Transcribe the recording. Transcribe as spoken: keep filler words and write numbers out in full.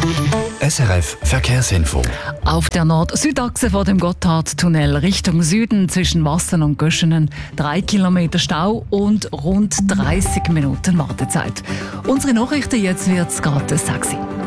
S R F Verkehrsinfo. Auf der Nord-Süd-Achse vor dem Gotthardtunnel Richtung Süden zwischen Wassen und Göschenen drei Kilometer Stau und rund dreißig Minuten Wartezeit. Unsere Nachrichten, jetzt wird's gerade sexy.